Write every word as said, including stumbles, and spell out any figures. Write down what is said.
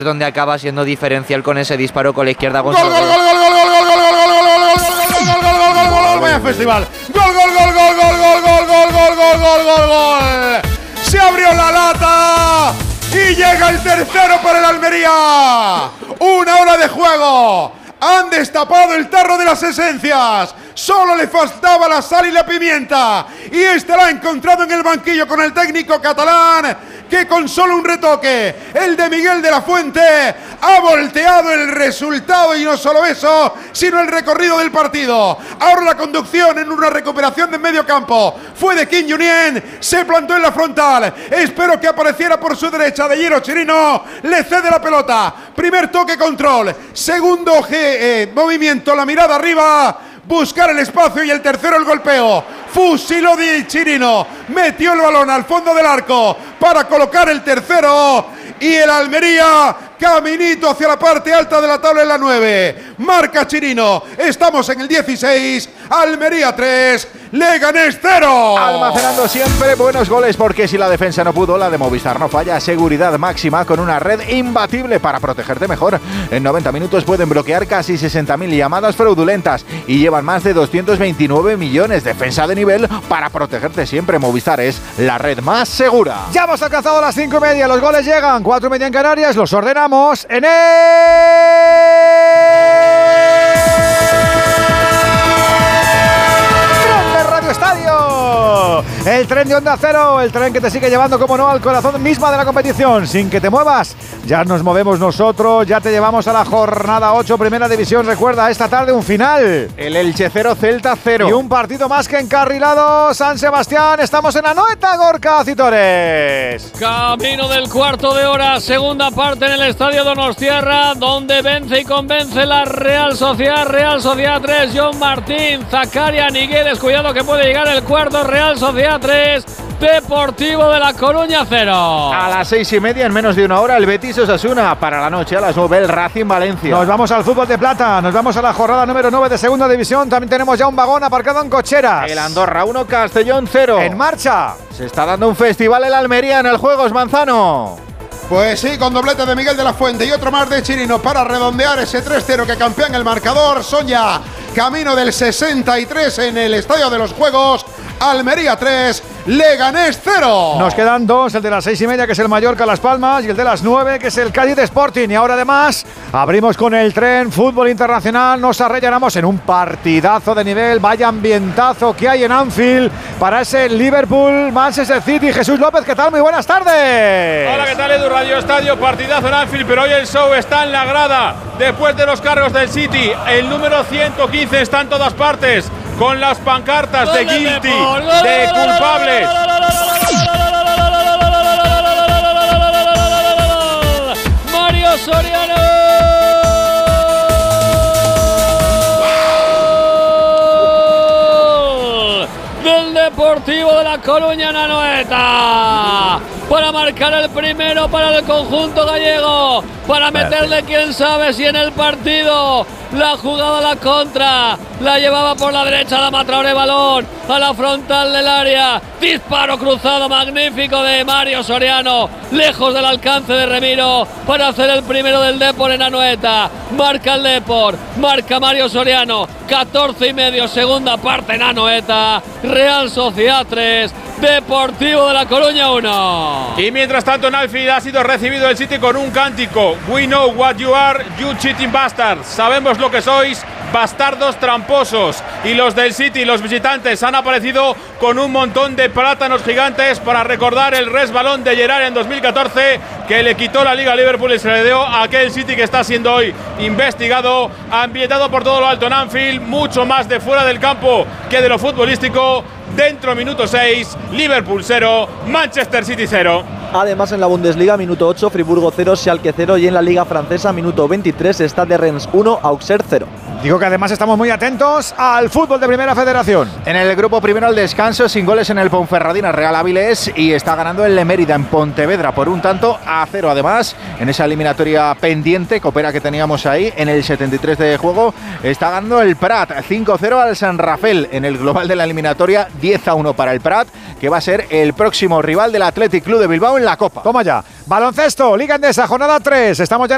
donde acaba siendo diferencial con ese disparo con la izquierda. Gol, gol, gol, gol, gol, gol, gol, gol, gol, gol, gol, gol, gol, vaya festival. Gol, gol, gol, gol, gol, gol, gol, gol, gol, gol, gol, gol, gol. Se abrió la lata y llega el tercero para el Almería. Una hora de juego. Han destapado el tarro de las esencias. Solo le faltaba la sal y la pimienta. Y este la ha encontrado en el banquillo con el técnico catalán, que con solo un retoque, el de Miguel de la Fuente, ha volteado el resultado. Y no solo eso, sino el recorrido del partido. Ahora la conducción en una recuperación de medio campo fue de Kim Junien. Se plantó en la frontal. Espero que apareciera por su derecha de Hierro Chirino. Le cede la pelota. Primer toque, control. Segundo G, eh, movimiento, la mirada arriba. Buscar el espacio y el tercero el golpeo. Fusiló Di Chirino. Metió el balón al fondo del arco para colocar el tercero. Y el Almería, caminito hacia la parte alta de la tabla en la nueve. Marca Chirino. Estamos en el dieciséis. Almería tres. Leganés cero. Almacenando siempre buenos goles, porque si la defensa no pudo, la de Movistar no falla. Seguridad máxima con una red imbatible para protegerte mejor. En noventa minutos pueden bloquear casi sesenta mil llamadas fraudulentas y llevan más de doscientos veintinueve millones. Defensa de nivel para protegerte siempre. Movistar es la red más segura. Ya hemos alcanzado las cinco y media. Los goles llegan. Cuatro y media en Canarias. Los ordenamos en el... Estadio, el tren de Onda Cero, el tren que te sigue llevando, como no, al corazón misma de la competición, sin que te muevas. Ya nos movemos nosotros, ya te llevamos a la jornada ocho, primera división. Recuerda, esta tarde un final, el Elche cero, Celta cero, y un partido más que encarrilado. San Sebastián, estamos en Anoeta, Gorka Citores. Camino del cuarto de hora, segunda parte en el estadio Donostiarra, donde vence y convence la Real Sociedad. Real Sociedad tres, John Martín, Zakaria Nigueles, cuidado que puede llegar el cuarto. Real Sociedad tres, Deportivo de La Coruña cero. A las seis y media, en menos de una hora, el Betis Osasuna. Para la noche, a las nueve, el Racing Valencia. Nos vamos al fútbol de plata, nos vamos a la jornada número nueve de segunda división. También tenemos ya un vagón aparcado en Cocheras. El Andorra uno, Castellón cero. En marcha. Se está dando un festival en Almería en el Juegos Manzano. Pues sí, con doblete de Miguel de la Fuente y otro más de Chirino para redondear ese tres cero que campea en el marcador. Son ya camino del sesenta y tres en el Estadio de los Juegos. Almería tres, Leganés cero. Nos quedan dos, el de las seis y media, que es el Mallorca Las Palmas, y el de las nueve, que es el Cádiz Sporting. Y ahora además abrimos con el tren fútbol internacional. Nos arrellanamos en un partidazo de nivel. Vaya ambientazo que hay en Anfield para ese Liverpool Manchester City. Jesús López, ¿qué tal? Muy buenas tardes. Hola, ¿qué tal, Edu? Radio Estadio, partidazo en Anfield, pero hoy el show está en la grada. Después de los cargos del City, el número ciento quince está en todas partes, con las pancartas de guilty, de culpables. Mario Soriano. Del Deportivo de La Coruña en Anoeta. Para marcar el primero para el conjunto gallego. Para meterle, quién sabe si en el partido. La jugada a la contra, la llevaba por la derecha Adama Traoré, balón a la frontal del área, disparo cruzado magnífico de Mario Soriano, lejos del alcance de Remiro, para hacer el primero del Depor en Anoeta. Marca el Depor, marca Mario Soriano, catorce y medio, segunda parte en Anoeta. Real Sociedad tres, Deportivo de La Coruña uno. Y mientras tanto en Anfield ha sido recibido el City con un cántico: We know what you are, you cheating bastards. Sabemos lo que sois, bastardos tramposos. Y los del City, los visitantes, han aparecido con un montón de plátanos gigantes para recordar el resbalón de Gerrard en dos mil catorce, que le quitó la Liga a Liverpool y se le dio a aquel City que está siendo hoy investigado, ambientado por todo lo alto en Anfield, mucho más de fuera del campo que de lo futbolístico. Dentro, minuto seis, Liverpool cero, Manchester City cero. Además, en la Bundesliga, minuto ocho, Friburgo cero, Schalke cero, y en la Liga Francesa, minuto veintitrés, Stade Rennes uno, Auxerre cero. Digo que además estamos muy atentos al fútbol de Primera Federación. En el grupo primero, al descanso, sin goles en el Ponferradina, Real Avilés, y está ganando el Mérida en Pontevedra por un tanto a cero. Además, en esa eliminatoria pendiente, copera que teníamos ahí, en el setenta y tres de juego, está ganando el Prat cinco cero al San Rafael. En el global de la eliminatoria, diez a uno para el Prat, que va a ser el próximo rival del Athletic Club de Bilbao en la Copa. Toma ya. Baloncesto, Liga Endesa, jornada tres. Estamos ya